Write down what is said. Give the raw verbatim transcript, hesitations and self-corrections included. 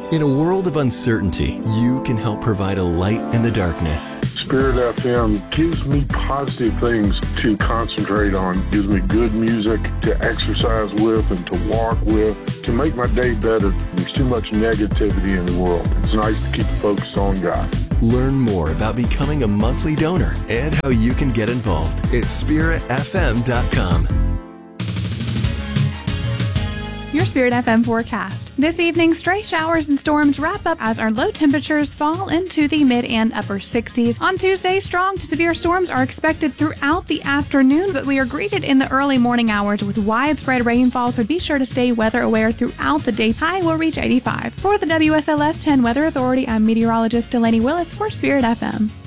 In a world of uncertainty, you can help provide a light in the darkness. Spirit F M gives me positive things to concentrate on, gives me good music to exercise with and to walk with, to make my day better. There's too much negativity in the world. It's nice to keep focused on God. Learn more about becoming a monthly donor and how you can get involved at spirit f m dot com. Your Spirit F M forecast. This evening, stray showers and storms wrap up as our low temperatures fall into the mid and upper sixties. On Tuesday, strong to severe storms are expected throughout the afternoon, but we are greeted in the early morning hours with widespread rainfall, so be sure to stay weather aware throughout the day. High will reach eighty-five. For the W S L S ten Weather Authority, I'm meteorologist Delaney Willis for Spirit F M.